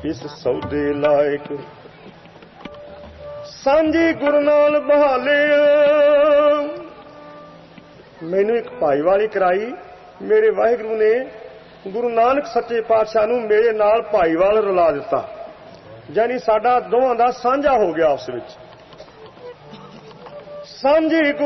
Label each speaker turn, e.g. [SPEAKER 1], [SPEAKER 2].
[SPEAKER 1] इस सौदे लायक सांझी गुरु नाल बहाले। मैनू एक भाईवाली कराई, मेरे वाहिगुरू ने गुरु नानक सच्चे पातशाह नूं मेरे नाल भाईवाल रला दिता, यानी साडा दोवां दा सांझा हो गया। उस विच सांझी